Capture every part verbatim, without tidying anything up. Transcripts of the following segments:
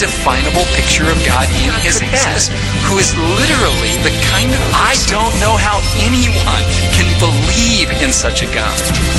definable picture of God in his head, who is literally the kind of... I don't know how anyone can believe in such a God.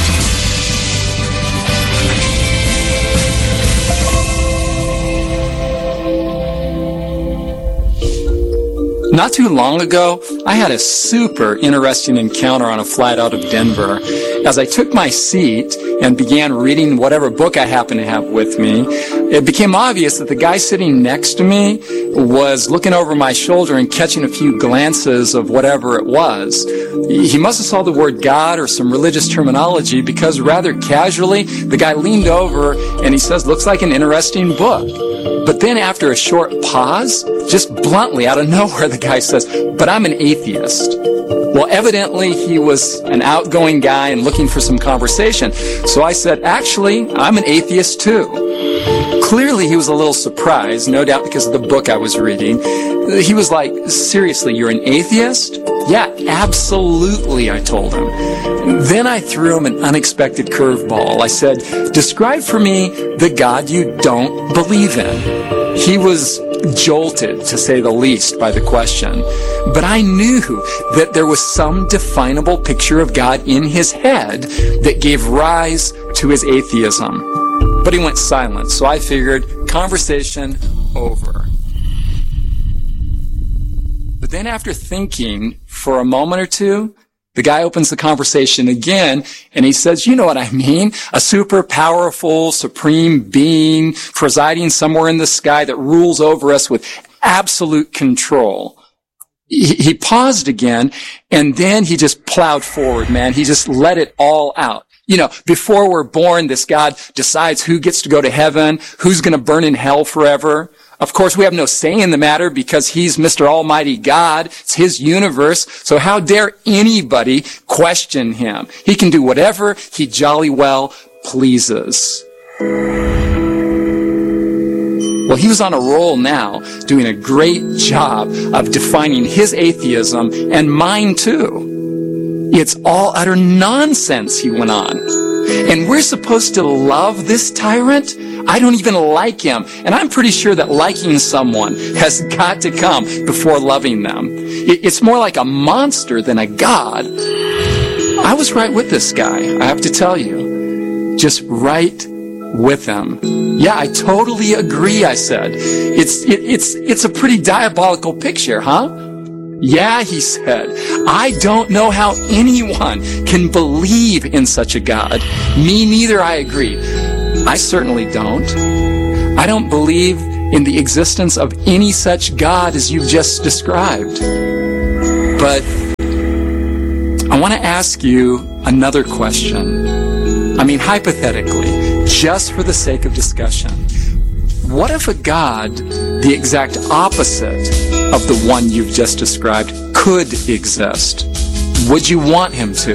Not too long ago, I had a super interesting encounter on a flight out of Denver. As I took my seat and began reading whatever book I happened to have with me, it became obvious that the guy sitting next to me was looking over my shoulder and catching a few glances of whatever it was. He must have saw the word God or some religious terminology, because rather casually, the guy leaned over and he says, "Looks like an interesting book." But then after a short pause, just bluntly out of nowhere, the guy says, "But I'm an atheist." Well, evidently he was an outgoing guy and looking for some conversation. So I said, "Actually, I'm an atheist too." Clearly he was a little surprised, no doubt because of the book I was reading. He was like, "Seriously, you're an atheist?" "Yeah, absolutely," I told him. Then I threw him an unexpected curveball. I said, "Describe for me the God you don't believe in." He was jolted, to say the least, by the question. But I knew that there was some definable picture of God in his head that gave rise to his atheism. But he went silent, so I figured, conversation over. But then after thinking for a moment or two, the guy opens the conversation again, and he says, "You know what I mean, a super powerful, supreme being presiding somewhere in the sky that rules over us with absolute control." He, he paused again, and then he just plowed forward, man. He just let it all out. You know, before we're born, this God decides who gets to go to heaven, who's going to burn in hell forever. Of course, we have no say in the matter because he's Mister Almighty God. It's his universe. So how dare anybody question him? He can do whatever he jolly well pleases. Well, he was on a roll now, doing a great job of defining his atheism and mine too. "It's all utter nonsense," he went on. "And we're supposed to love this tyrant? I don't even like him. And I'm pretty sure that liking someone has got to come before loving them. It's more like a monster than a God." I was right with this guy, I have to tell you. Just right with him. "Yeah, I totally agree," I said. It's, it, it's, it's a pretty diabolical picture, huh?" "Yeah," he said, "I don't know how anyone can believe in such a God." "Me neither," I agreed. "I certainly don't. I don't believe in the existence of any such God as you've just described. But I want to ask you another question. I mean, hypothetically, just for the sake of discussion. What if a God, the exact opposite of the one you've just described, could exist? Would you want him to?"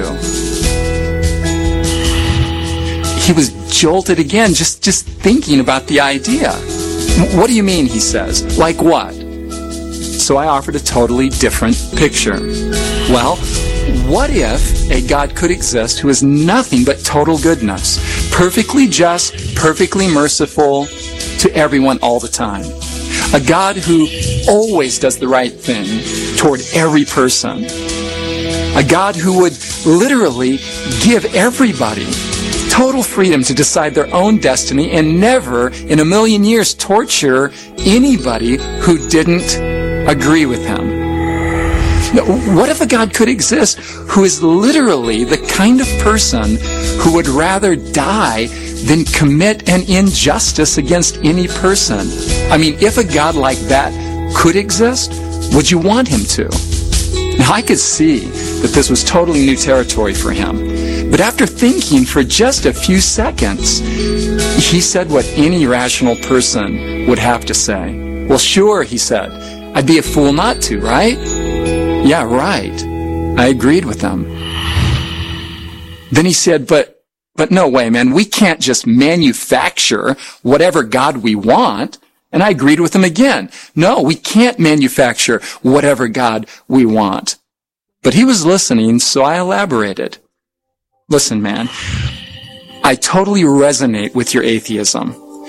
He was jolted again, just, just thinking about the idea. "What do you mean?" he says. "Like what?" So I offered a totally different picture. "Well, what if a God could exist who is nothing but total goodness, perfectly just, perfectly merciful to everyone all the time? A God who always does the right thing toward every person. A God who would literally give everybody total freedom to decide their own destiny and never in a million years torture anybody who didn't agree with him. Now, what if a God could exist who is literally the kind of person who would rather die than commit an injustice against any person? I mean, if a God like that could exist, would you want him to?" Now, I could see that this was totally new territory for him. But after thinking for just a few seconds, he said what any rational person would have to say. "Well, sure," he said. "I'd be a fool not to, right?" "Yeah, right." I agreed with him. Then he said, but But no way, man, we can't just manufacture whatever God we want. And I agreed with him again. No, we can't manufacture whatever God we want. But he was listening, so I elaborated. "Listen, man, I totally resonate with your atheism.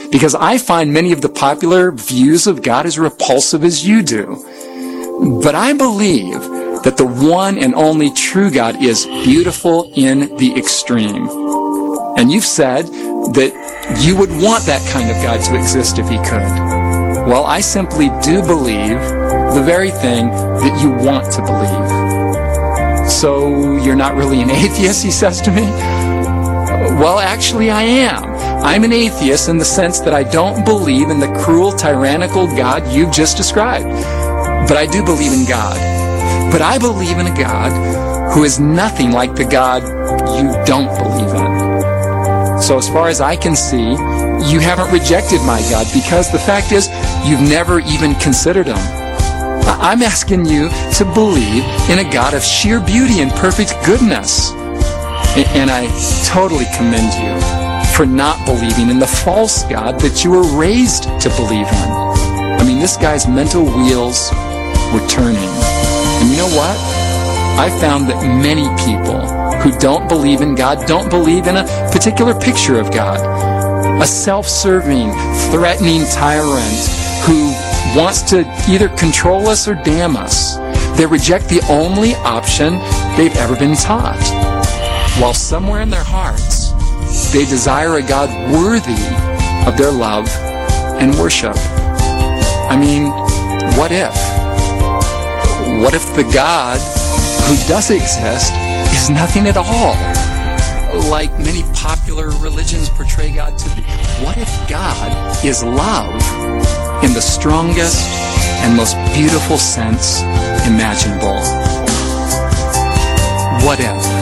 because I find many of the popular views of God as repulsive as you do. But I believe that the one and only true God is beautiful in the extreme. And you've said that you would want that kind of God to exist if he could. Well, I simply do believe the very thing that you want to believe. So you're not really an atheist, he says to me? Well, actually I am. I'm an atheist in the sense that I don't believe in the cruel, tyrannical God you've just described. But I do believe in God. But I believe in a God who is nothing like the God you don't believe in. So as far as I can see, you haven't rejected my God, because the fact is, you've never even considered him. I'm asking you to believe in a God of sheer beauty and perfect goodness. And I totally commend you for not believing in the false God that you were raised to believe in. I mean, this guy's mental wheels were turning. And you know what? I found that many people who don't believe in God don't believe in a particular picture of God. A self-serving, threatening tyrant who wants to either control us or damn us. They reject the only option they've ever been taught. While somewhere in their hearts, they desire a God worthy of their love and worship. I mean, what if? What if the God who does exist is nothing at all? Like many popular religions portray God to be. What if God is love in the strongest and most beautiful sense imaginable? What if?